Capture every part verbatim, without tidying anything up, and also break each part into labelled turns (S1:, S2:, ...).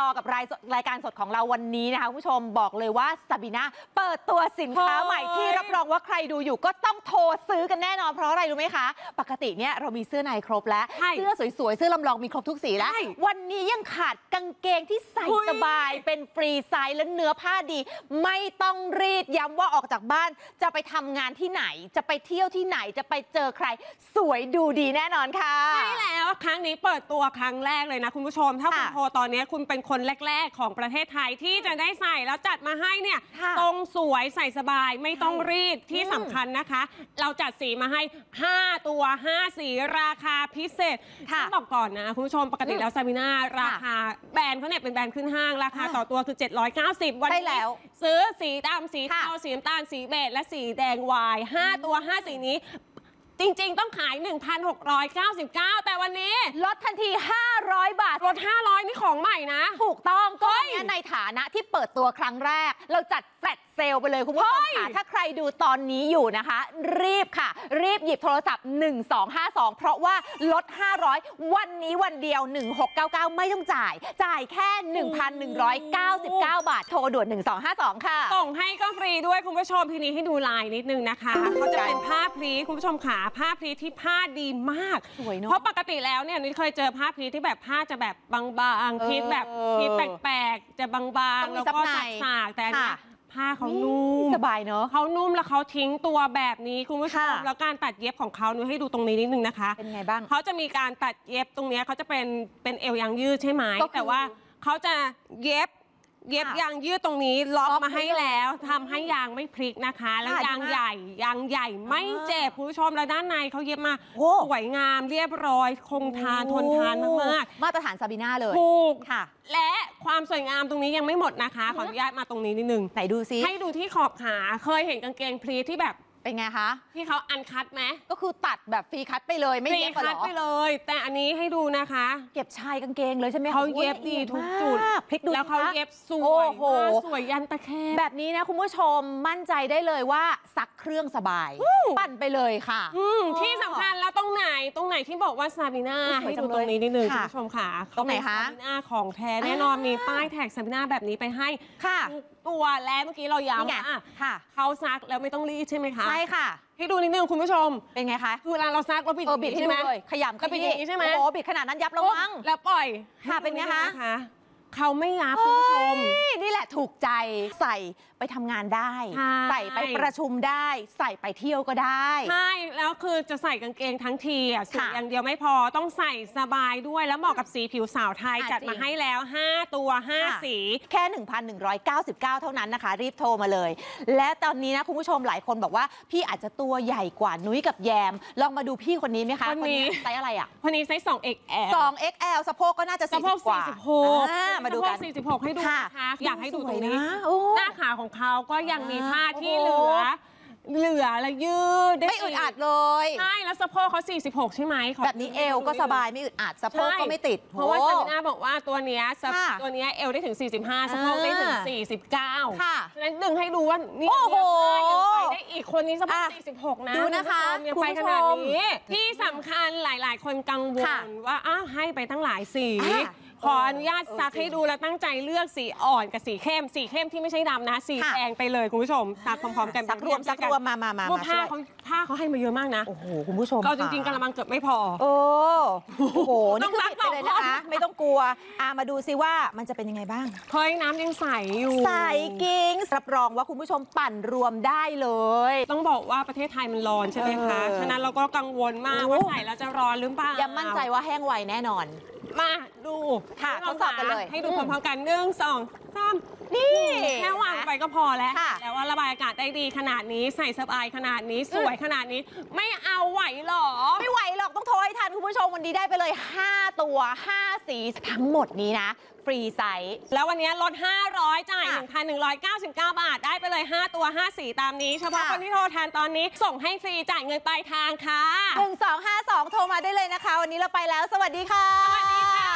S1: อกับรายรายการสดของเราวันนี้นะคะคุณผู้ชมบอกเลยว่าซาบีน่าเปิดตัวสินค้าใหม่ที่รับรองว่าใครดูอยู่ก็ต้องโทรซื้อกันแน่นอนเพราะอะไรรู้ไหมคะปกติเนี่ยเรามีเสื้อในครบแล้วเสื้อสวยๆเสื้อลำลองมีครบทุกสีแล้ววันนี้ยังขาดกางเกงที่ใส่สบายเป็นฟรีไซส์และเนื้อผ้าดีไม่ต้องรีดย้ำว่าออกจากบ้านจะไปทำงานที่ไหนจะไปเที่ยวที่ไหนจะไปเจอใครสวยดูดีแน่นอนค่ะ
S2: ใช่แล้วครั้งนี้เปิดตัวครั้งแรกเลยนะคุณผู้ชมถ้าคุณโทรตอนนี้คุณเป็นคนแรกๆของประเทศไทยที่จะได้ใส่แล้วจัดมาให้เนี่ยตรงสวยใส่สบายไม่ต้องรีดที่สำคัญนะคะเราจัดสีมาให้ห้าตัวห้าสีราคาพิเศษต้องบอกก่อนนะคุณผู้ชมปกติแล้วซาบีน่าราคาแบรนด์เขาเนี่ยเป็นแบรนด์ขึ้นห้างราคาต่อตัวคือเจ็ดร้อยเก้าสิบวันนี้ซื้อสีดำสีเทาสีน้ำตาลสีเบจและสีแดงวายห้าตัวห้าสีนี้จริงๆต้องขาย หนึ่งพันหกร้อยเก้าสิบเก้า แต่วันนี้
S1: ลดทันทีห้าร้อยบาท
S2: ลดห้าร้อยนี่ของใหม่นะ
S1: ถูกต้องก็เนี่ยในฐานะที่เปิดตัวครั้งแรกเราจัดแฟลชเซลไปเลยคุณผู้ชมค่ะถ้าใครดูตอนนี้อยู่นะคะรีบค่ะรีบหยิบโทรศัพท์หนึ่งสองห้าสองเพราะว่าลดห้าร้อยวันนี้วันเดียวหนึ่งหกเก้าเก้าไม่ต้องจ่ายจ่ายแค่ หนึ่งพันหนึ่งร้อยเก้าสิบเก้า บาทโทรด่วนหนึ่งสองห้าสองค่ะ
S2: ส่งให้ก็ฟรีด้วยคุณผู้ชมทีนี้ให้ดูลายนิดนึงนะคะเขาจะเป็นผ้าพลีคุณผู้ชมขาผ้าพลีที่ผ้าดีมากเพราะปกติแล้วเนี่ยนิดเคยเจอผ้าพลีที่แบบผ้าจะแบบบางๆพีทแบบพีทแปลกๆจะบางๆแล้วก็สากๆแต่เนี่ยผ้าเขานุ่ม
S1: สบายเนอะ
S2: เขานุ่มแล้วเขาทิ้งตัวแบบนี้คุณผู้ชมแล้วการตัดเย็บของเขาหนูให้ดูตรงนี้นิดนึงนะคะ
S1: เป็นไงบ้าง
S2: เขาจะมีการตัดเย็บตรงนี้เขาจะเป็นเป็นเอวยางยืดใช่ไหมแต่ว่าเขาจะเย็บเย็บยางยืดตรงนี้ล็อกมาให้แล้วทำให้ยางไม่พลิกนะคะแล้วยางใหญ่ยางใหญ่ไม่เจ็บคุณผู้ชมแล้วด้านในเขาเย็บมาสวยงามเรียบร้อยคงทานทนทานมาก
S1: ๆมาตรฐานซาบีน่าเลย
S2: ถูกค่ะและความสวยงามตรงนี้ยังไม่หมดนะคะขออนุญาตมาตรงนี้นิดนึง
S1: ไหนดูซิ
S2: ให้ดูที่ขอบขาเคยเห็นกางเกงพลีที่แบบ
S1: เป็นไงคะ
S2: ที่เขาอันคัตไหม
S1: ก็คือตัดแบบฟรีคัตไปเลยไม่เย็บหรอ
S2: ฟรีคัตไปเลยแต่อันนี้ให้ดูนะคะ
S1: เก็บชายกางเกงเลยใช่ไหม
S2: เขาเย็บดีทุกจุด
S1: พลิกดู
S2: แล้วเขาเย็บสวยสวยยันตะแคง
S1: แบบนี้นะคุณผู้ชมมั่นใจได้เลยว่าซักเครื่องสบายปั่นไปเลยค่ะ
S2: ที่สำคัญแล้วตรงไหนตรงไหนที่บอกว่าซาบีน่าให้ดูตรงนี้นิดนึงคุณผู้ชมค่ะ
S1: ตรงไหนคะ
S2: ซาบีน่าของแท้แน่นอนมีป้ายแท็กซาบีน่าแบบนี้ไปให้
S1: ค่ะ
S2: ตัวและเมื่อกี้เราย้ำว่าเขาซักแล้วไม่ต้องรีดใช่ไหมคะ
S1: ใช่ค่ะ
S2: ให้ดูนิดนึงคุณผู้ชม
S1: เป็นไงคะ
S2: เวลาเราซักเราบิด
S1: บิดใช่ไหมขยำ
S2: ก็บิดอย่างนี้ใช่ไหม
S1: โอ้บิดขนาดนั้นยับแล้วมั้ง
S2: แล้วปล่อย
S1: ค่ะเป็นไงคะ
S2: เขาไม่ยับคุณผู้ชม
S1: นี่แหละถูกใจใส่ไปทำงานได้ใส่ไปประชุมได้ใส่ไปเที่ยวก็ได้
S2: ใช่แล้วคือจะใส่กางเกงทั้งทีอ่ะสวยอย่างเดียวไม่พอต้องใส่สบายด้วยแล้วเหมาะกับสีผิวสาวไทยจัดมาให้แล้วห้าตัวห้าสี
S1: แค่ หนึ่งพันหนึ่งร้อยเก้าสิบเก้า เท่านั้นนะคะรีบโทรมาเลยและตอนนี้นะคุณผู้ชมหลายคนบอกว่าพี่อาจจะตัวใหญ่กว่านุ้ยกับแยมลองมาดูพี่คนนี้ไหมคะ
S2: คนนี้
S1: ไซส์อะไรอ่ะ
S2: คนนี้ไซส์ สอง เอ็กซ์ แอล
S1: สอง เอ็กซ์ แอล สะโพกก็น่าจะสี่สิบกว่า
S2: มาดูกันสี่สิบหกให้ดูนะคะอยากให้ดูตรงนี้หน้าขาของเขาก็ยังมีผ้าที่เหลือเหลือและยืด
S1: ไม่อึดอัดเลย
S2: ใช่แล้วสะโพกเขาสี่สิบหกใช่ไหม
S1: แบบนี้เอวก็สบายไม่อึดอัดสะโพกก็ไม่ติด
S2: เพราะว่าซาบีน่าบอกว่าตัวเนี้ยตัวเนี้ยเอวได้ถึงสี่สิบห้าสะโพกได้ถึงสี่สิบเก้าค่ะฉะนั้นดึงให้ดูว่านี่ยังไปได้อีกคนนี้สะโพกสี่สิบหกนะ
S1: ดูนะคะ
S2: ยังไปขนาดนี้ที่สำคัญหลายๆคนกังวลว่าอ้าวให้ไปตั้งหลายสีขออนุญาตซักให้ดูแล้วตั้งใจเลือกสีอ่อนกับสีเข้มสีเข้มที่ไม่ใช่ดำนะสีแดงไปเลยคุณผู้ชมซักพร้อมๆกัน
S1: ซักรวมซักรวมมามามา
S2: ผ้าเขาผ้าเขาให้มาเยอะมากนะ
S1: โอ้โหคุณผู้ชม
S2: เราจริงๆกระมังเกือบไม่พอ
S1: โอ้โหนี่คือปิดไปเลยนะคะไม่ต้องกลัวอามาดูซิว่ามันจะเป็นยังไงบ้าง
S2: เฮ้ยน้ำยังใสอยู่
S1: ใสกิ้งรับรองว่าคุณผู้ชมปั่นรวมได้เลย
S2: ต้องบอกว่าประเทศไทยมันร้อนใช่ไหมคะฉะนั้นเราก็กังวลมากว่าใส่แล้วจะร้อนหรือเปล่า
S1: ยังมั่นใจว่าแห้งไวแน่นอน
S2: มาดู
S1: ค่ะทดสอบกันเลย
S2: ให้ดูพร้อมๆกันหนึ่งสองสามนี่แค่วางไปก็พอแล้วแล้วว่าระบายอากาศได้ดีขนาดนี้ใส่สบายขนาดนี้สวยขนาดนี้ไม่เอาไหวหรอ
S1: ไม่ไหวหรอกต้องโทรให้ทันคุณผู้ชมวันนี้ได้ไปเลยห้าตัวห้าสีทั้งหมดนี้นะฟรีไซส์
S2: แล้ววันนี้ลดห้าร้อยจ่าย หนึ่งพันหนึ่งร้อยเก้าสิบเก้า บาทได้ไปเลยห้าตัวห้าสีตามนี้เฉพาะคนที่โทรทันตอนนี้ส่งให้ฟรีจ่ายเงินปลายทางค่ะ
S1: หนึ่งสองห้าสองโทรมาได้เลยนะคะวันนี้เราไปแล้วสวัสดีค่ะ
S2: สวัสดีค่ะ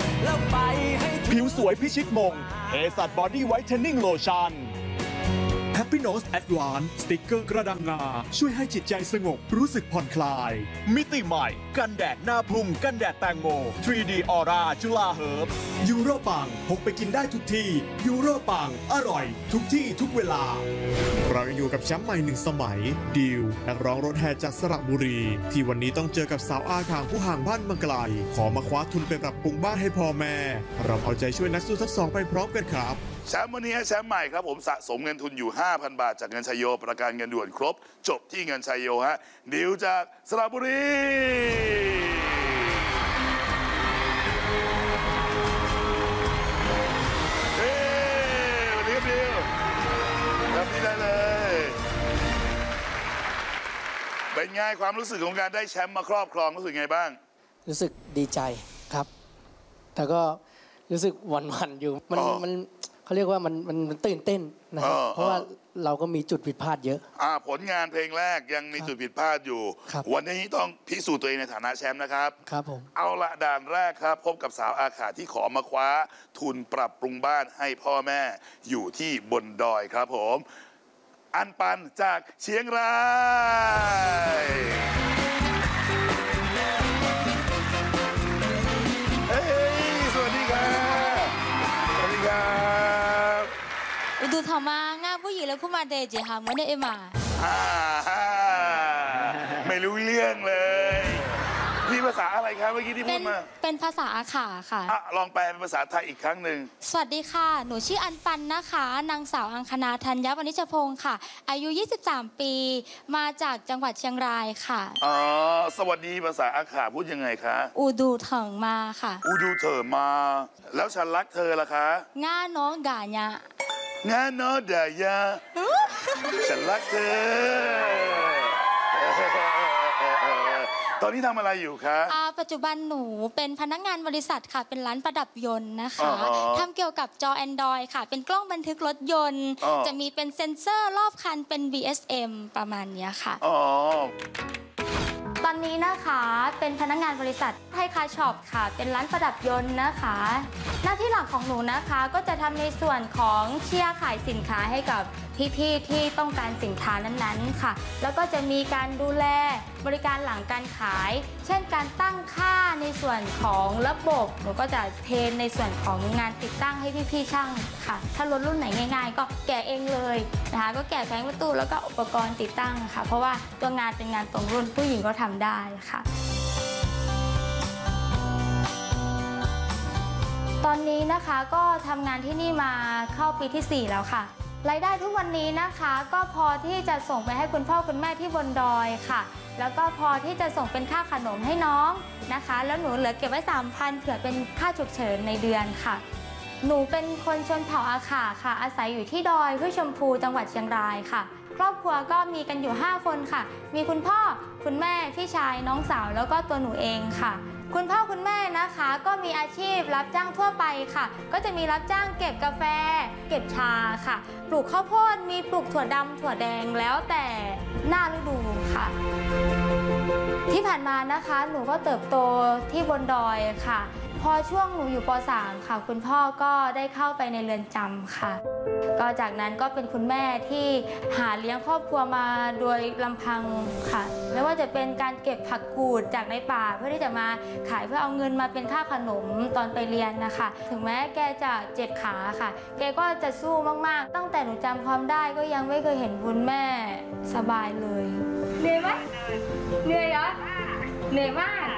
S3: ผิวสวยพิชิตมงเภสัชบอดี้ไวท์เทนนิ่งโลชั่น Happy Nose Advance สติกเกอร์กระดังงาช่วยให้จิตใจสงบรู้สึกผ่อนคลายมิติใหม่กันแดดหน้าพุ่งกันแดดแตงโม ทรี ดี Aura จุฬาเฮิร์บยูโรปังพกไปกินได้ทุกที่ยูโรปังอร่อยทุกที่ทุกเวลาเราอยู่กับแชมป์ใหม่หนึ่งสมัยดิวนักร้องรถแห่จากสระบุรีที่วันนี้ต้องเจอกับสาวอาขางผู้ห่างบ้านมาไกลขอมาคว้าทุนไปปรับปรุงบ้านให้พ่อแม่เราเอาใจช่วยนักสู้ทั้งสองไปพร้อมกันครับ
S4: แชมป์วันนี้แชมป์ใหม่ครับผมสะสมเงินทุนอยู่ ห้าพัน บาทจากเงินชัยโยประกันเงินด่วนครบจบที่เงินชัยโยฮะดิวจากสระบุรีเฮ้สวัสดีครับดิวรับนี่ได้เลยเป็นไงความรู้สึกของการได้แชมป์มาครอบครองรู้สึกไงบ้าง
S5: รู้สึกดีใจครับแต่ก็รู้สึกหวั่นๆอยู่มันมันเขาเรียกว่ามันมันตื่นเต้นนะครับเพราะว่าเราก็มีจุดผิดพลาดเยอะ
S4: อ่าผลงานเพลงแรกยังมีจุดผิดพลาดอยู่วันนี้ต้องพิสูจน์ตัวเองในฐานะแชมป์นะครับ
S5: ครับผม
S4: เอาละด่านแรกครับพบกับสาวอาขาที่ขอมาคว้าทุนปรับปรุงบ้านให้พ่อแม่อยู่ที่บนดอยครับผมอันปันจากเชียงรายเฮ้ยสวัสดีครับสวัสดีครับ
S6: ดูทำมางาผู้หญิงแล้วคุณมาเดจิค่ะเหมือนในเอ็มอ่ะ
S4: ไม่รู้เรื่องเลยนี่ภาษาอะไรครับเมื่อกี้ที่พูดมา
S6: เป็นภาษาอาขาค่ะ
S4: อ่ะลองแปลเป็นภาษาไทยอีกครั้งหนึ่ง
S6: สวัสดีค่ะหนูชื่ออันปันนะคะนางสาวอังคณาธัญวณิชพงศ์ค่ะอายุยี่สิบสามปีมาจากจังหวัดเชียงรายค่ะ
S4: อ๋อสวัสดีภาษาอาขาพูดยังไงคะ
S6: อูดูเถิงมาค่ะ
S4: อูดูเถิงมาแล้วฉันรักเธอล่ะคะ
S6: ง่าน้องด่าญะ
S4: งานโนดายาฉันรักเธอตอนนี้ทำอะไรอยู่คะ
S6: ปัจจุบันหนูเป็นพนักงานบริษัทค่ะเป็นร้านประดับยนต์นะคะทำเกี่ยวกับจอ Android ค่ะเป็นกล้องบันทึกรถยนต์จะมีเป็นเซ็นเซอร์รอบคันเป็น บี เอส เอ็ม ประมาณนี้ค่ะตอนนี้นะคะเป็นพนักงานบริษัทไทยคาร์ช็อปค่ะเป็นร้านประดับยนต์นะคะหน้าที่หลักของหนูนะคะก็จะทำในส่วนของเชียร์ขายสินค้าให้กับพี่ๆที่ต้องการสินค้านั้นๆค่ะแล้วก็จะมีการดูแลบริการหลังการขายเช่นการตั้งค่าในส่วนของระบบหนูก็จะเทรนในส่วนของงานติดตั้งให้พี่ๆช่างค่ะถ้ารถรุ่นไหนง่ายๆก็แกะเองเลยนะคะก็แกะแผงประตูแล้วก็อุปกรณ์ติดตั้งค่ะเพราะว่าตัวงานเป็นงานตรงรุ่นผู้หญิงก็ทำได้ค่ะตอนนี้นะคะก็ทำงานที่นี่มาเข้าปีที่สี่แล้วค่ะรายได้ทุกวันนี้นะคะก็พอที่จะส่งไปให้คุณพ่อคุณแม่ที่บนดอยค่ะแล้วก็พอที่จะส่งเป็นค่าขนมให้น้องนะคะแล้วหนูเหลือเก็บไว้ สามพัน เผื่อเป็นค่าฉุกเฉินในเดือนค่ะหนูเป็นคนชนเผ่าอาขาค่ะอาศัยอยู่ที่ดอยห้วยชมพูจังหวัดเชียงรายค่ะครอบครัวก็มีกันอยู่ห้าคนค่ะมีคุณพ่อคุณแม่พี่ชายน้องสาวแล้วก็ตัวหนูเองค่ะคุณพ่อคุณแม่นะคะก็มีอาชีพรับจ้างทั่วไปค่ะก็จะมีรับจ้างเก็บกาแฟเก็บชาค่ะปลูกข้าวโพดมีปลูกถั่วดำถั่วแดงแล้วแต่หน้าฤดูค่ะที่ผ่านมานะคะหนูก็เติบโตที่บนดอยค่ะพอช่วงหนูอยู่ป สาม ค่ะคุณพ่อก็ได้เข้าไปในเรือนจำค่ะก็จากนั้นก็เป็นคุณแม่ที่หาเลี้ยงครอบครัวมาโดยลำพังค่ะไม่ว่าจะเป็นการเก็บผักกูดจากในป่าเพื่อที่จะมาขายเพื่อเอาเงินมาเป็นค่าขนมตอนไปเรียนนะคะถึงแม้แกจะเจ็บขาค่ะแกก็จะสู้มากๆตั้งแต่หนูจำความได้ก็ยังไม่เคยเห็นคุณแม่สบายเลยเหนื่อยไหมเหนื่อยเหรอเหนื่อยมาก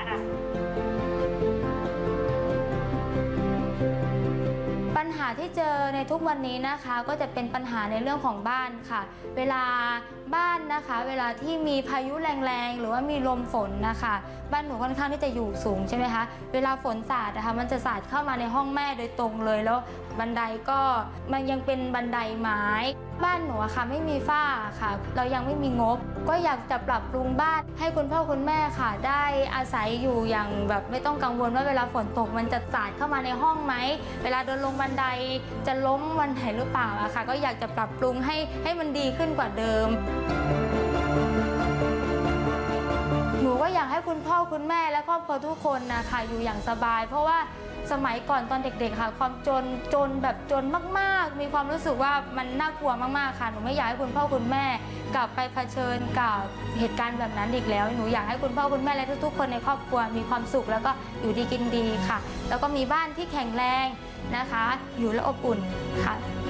S6: ปัญหาที่เจอในทุกวันนี้นะคะก็จะเป็นปัญหาในเรื่องของบ้านค่ะเวลาบ้านนะคะเวลาที่มีพายุแรงๆหรือว่ามีลมฝนนะคะบ้านหนูค่อนข้างที่จะอยู่สูงใช่ไหมคะเวลาฝนสาดนะคะมันจะสาดเข้ามาในห้องแม่โดยตรงเลยแล้วบันไดก็มันยังเป็นบันไดไม้บ้านหนูอะค่ะไม่มีฝ้าค่ะเรายังไม่มีงบก็อยากจะปรับปรุงบ้านให้คุณพ่อคุณแม่ค่ะได้อาศัยอยู่อย่างแบบไม่ต้องกังวลว่าเวลาฝนตกมันจะสาดเข้ามาในห้องไหมเวลาเดินลงบันไดจะล้มวันไหนหรือเปล่าอะค่ะก็อยากจะปรับปรุงให้ให้มันดีขึ้นกว่าเดิมหนูก็อยากให้คุณพ่อคุณแม่และครอบครัวทุกคนนะคะอยู่อย่างสบาย เพราะว่าสมัยก่อนตอนเด็กๆค่ะความจนจนแบบจนมากๆมีความรู้สึกว่ามันน่ากลัวมากๆค่ะหนูไม่อยากให้คุณพ่อคุณแม่กลับไปเผชิญกับเหตุการณ์แบบนั้นอีกแล้วหนูอยากให้คุณพ่อคุณแม่และทุกๆคนในครอบครัวมีความสุขแล้วก็อยู่ดีกินดีค่ะแล้วก็มีบ้านที่แข็งแรงนะคะอยู่และอบอุ่นค่ะ